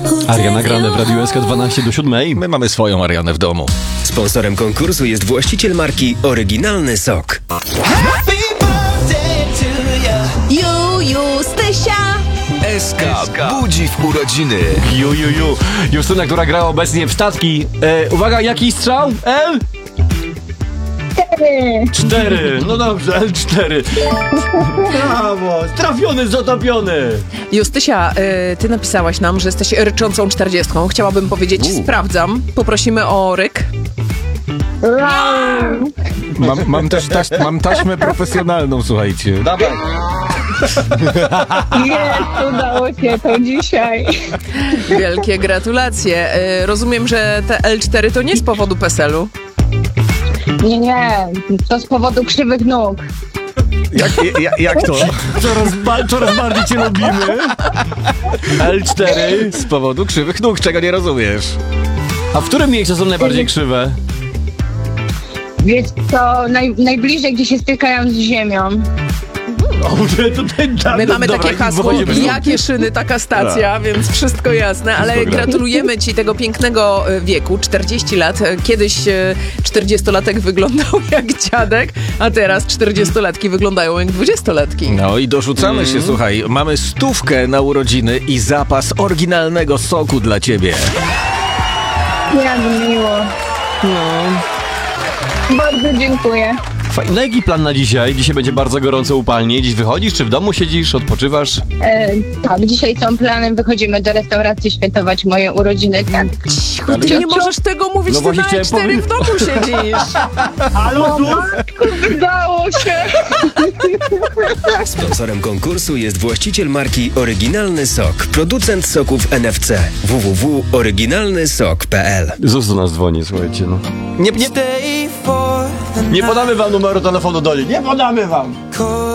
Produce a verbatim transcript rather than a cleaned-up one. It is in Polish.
Ariana Grande w Radiu S K dwanaście do siódmej. My mamy swoją Arianę w domu. Sponsorem konkursu jest właściciel marki Oryginalny Sok. Ju, Justysia! S K budzi w urodziny. Ju, ju, ju. Justyna, która gra obecnie w statki. E, uwaga, jaki strzał? L? Cztery. Cztery. No dobrze, L cztery. Brawo, trafiony, zatopiony. Justysia, y, ty napisałaś nam, że jesteś ryczącą czterdziestką. Chciałabym powiedzieć, U. sprawdzam. Poprosimy o ryk. Mam, mam też taś, mam taśmę profesjonalną, słuchajcie. Dawaj. Jest, udało się to dzisiaj. Wielkie gratulacje. Y, rozumiem, że te L cztery to nie z powodu PESEL-u. Nie, nie, to z powodu krzywych nóg. Jak, jak, jak to? Coraz, ba- coraz bardziej cię lubimy. L cztery. Z powodu krzywych nóg, czego nie rozumiesz. A w którym miejscu są najbardziej krzywe? Wiesz co, naj, najbliżej, gdzie się stykają z ziemią. O, tutaj, da, My mamy dobra, takie hasło, wychodzimy stąd. jakie szyny, taka stacja, więc wszystko jasne, ale Wszystko gra. gratulujemy ci tego pięknego e, wieku, czterdzieści lat. E, Kiedyś e, czterdziestolatek wyglądał jak dziadek, a teraz czterdziestolatki wyglądają jak dwudziestolatki. No i dorzucamy Mm. się, słuchaj, mamy stówkę na urodziny i zapas oryginalnego soku dla ciebie. Jak miło. Bardzo dziękuję. Fajny. Jaki plan na dzisiaj? Dzisiaj będzie bardzo gorąco, upalnie. Dziś wychodzisz, czy w domu siedzisz, odpoczywasz? E, tak, dzisiaj są plany, wychodzimy do restauracji świętować moje urodziny. Tak. Cicho, ty nie możesz tego mówić, No ty właśnie na chciałem cztery powiedzieć. w domu siedzisz. Halo, tu? Udało się. Sponsorem konkursu jest właściciel marki Oryginalny Sok. Producent soków N F C. w w w kropka oryginalny sok kropka p l. Zus do nas dzwoni, słuchajcie, no. Nie, nie, nie podamy wam numeru telefonu do niej. Nie podamy wam!